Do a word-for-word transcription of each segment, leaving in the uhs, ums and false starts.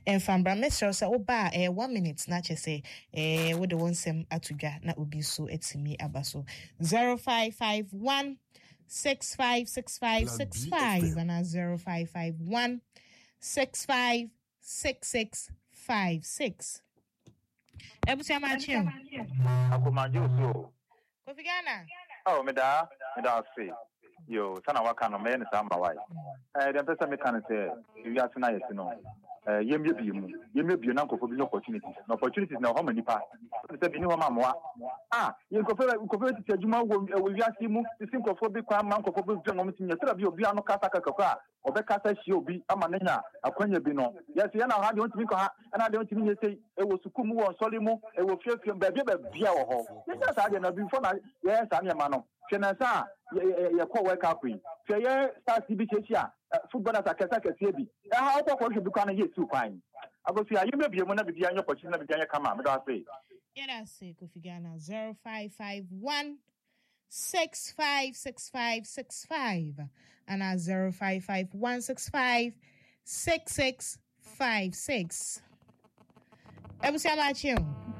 and Fambra Mister so oba eh one minute na che say eh what the one sem atudwa na obi so etimi abaso zero five five one six five six five six five and zero five five one six five six six five six. Ebusia Machio. Akumanjo so. Kofi Ghana. Oh, me da, me da say. Yo, sana waka no me ne samba wai. Eh, dem pesa me kan say, you are tonight no. Eh, yemye bi mu. Yemye bi na nkofo bi no opportunities. No opportunities na ho manipa. Say bi ni ho mamoa. Ah, yen nkofo nkofo ti adwuma wo wo wiase mu, ti nkofo bi kwa man nkofo bi dwon mo tinya. Tira bi obi ano kasa kakakwa. Obekasa shi obi ama nenya akwanya bi no. Yes, ye na ha de ontimi ko ha, na de ontimi ye sei e wo suku mu wo nsole mu, e wo fiafia ba bia ba bia wo ho. Ye sa de na bi fo na ye sa ne ma no. Fena sa ye ko work up in. Fe ye start bi chechia footballers akesa kese bi. E ha ko ko bi kwa na ye su kwan. Agosi ayi me bi mu na bi bia anya pochi na bi anya kama me do say. Yeah, that's it, Kofi Ghana. zero five five one six five six five six five and at zero five five one six five six six five six. Ebusia Machio.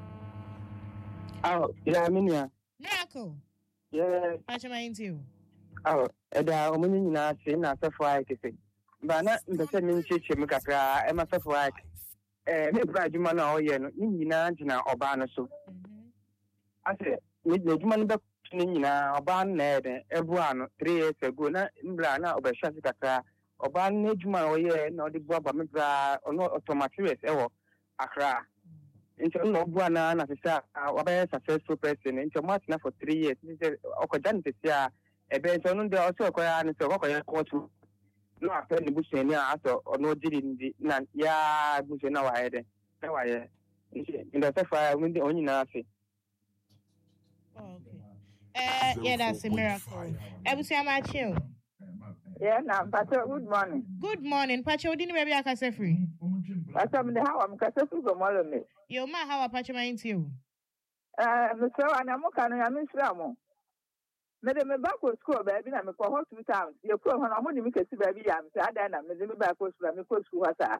Oh, yeah, Minia. Miracle. Yeah. Pacha Maintiu. Oh, Eda, Omini na say na safwa kese. Ba na mbese mi ncheche mu kakra e ma safwa. Eh, me bra djuma na oye no, ni nyina gina oba no so. Mhm. Ase, ni djuma no be ni nyina oba na ede ebu ano three years ago na mbra na obehwa kakra. Oba na djuma oye na odi bua ba me bra ono automatic ewo akra. Into no buana na sisa a successful person into Martin for three years. Okojan this year a bench on the also acquire and so court. No after the bush any after or no did in the nan ya bush now I had no I in the fire when the only nasi. Okay. Uh yeah, that's a miracle. Ebusia Machio. Yeah, now, Pacho, good morning. Good morning, Pacho. Didn't maybe I can say free. Pacho, I'm the how I'm Casafu go more than me. Yo, ma, how Pacho mind you? Uh, Mister and I'm okay, I'm in Slamo. Madam, me back with school, baby, I'm a cohort two times. You call when I'm only make a baby, I'm sad, and I'm the back with me, school was that.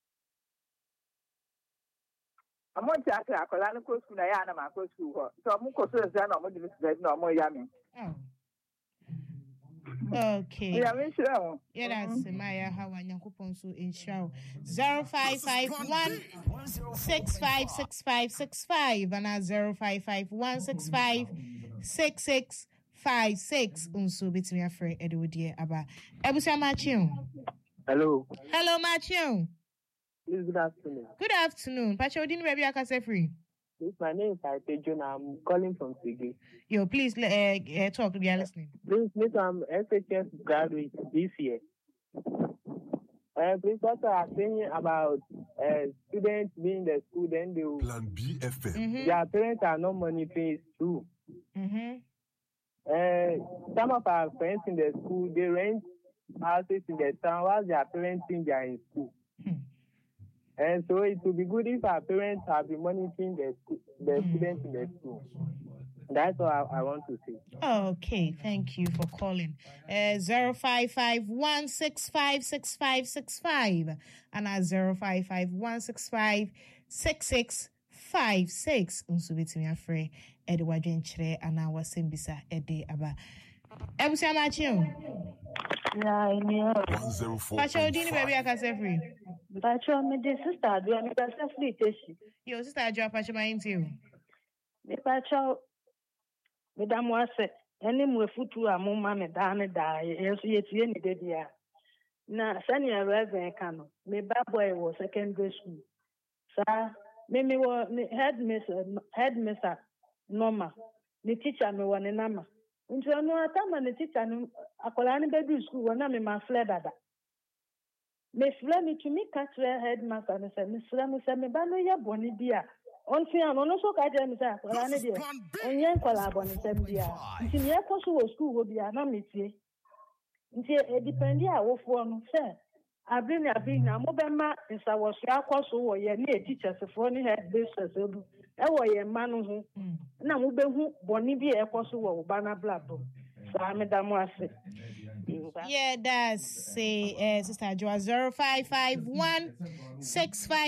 I'm one chat, I call an course school, I am a course school. So I'm going to say, I'm going to be no more yummy. Okay. Yeah, I'm sure. Yeah, that's Maya. How are you? So in show zero five five one six five six five six five and at zero five five one six five six six five six. Unso bit me afraid Edward dear Abba. Ebusia Machio. Hello. Hello, Machio. Please, good afternoon. Good afternoon. Pacho, didn't maybe I can say free. My name is Arpejon. I'm calling from Sigi. Yo, please uh, uh, talk. We are listening. Please, please, I'm S H S graduate this year. Uh, please, what are saying about uh, students being the school, then they will. Plan B F M. Mm-hmm. Their parents are not money paid too. Mm-hmm. Uh, some of our friends in the school, they rent houses in the town while their parents think they are in school. Hmm. And so it would be good if our parents have been monitoring the, the mm. students in the school. That's what I, I want to say. Okay, thank you for calling. Uh, zero five five one six five six five six five and at zero five five one six five six six five six. Unso bit me afraid Edward Jenchere and our Simbisa Ede Aba. Ebusia Machio. Yeah, yeah. Pacho, didn't baby I can say free. Pacho, me the sister do me can say free teshi. Yo, sister I drop Pacho mind you. Me Pacho, me da mo ase. Eni mo futu amuma me da ne da. Yeso yetie ni de dia. Na sani a reverend kano. Me ba boy was secondary school. Sa me me wo headmaster headmaster normal. Ni teacher me one nama. Nti onu atama ne teacher no akola ne bedu school wona me ma fled dada. Me fled me to me catch headmaster ne say me fled me say me ba no ya boni dia. On fi an ono so ka je me say akola ne dia. Onye kola boni sem dia. Nti me ko so wo school wo dia na me tie. Nti e depend ya wo fo no say abin abin na mo be ma nsa wo so akwaso wo ye na teachers fo ni headmaster obu. E wo ye ma no ho. Na mo be hu boni bi e kwaso wo ba na blabo. Yeah, that's say uh, Sister Joa zero five five one six five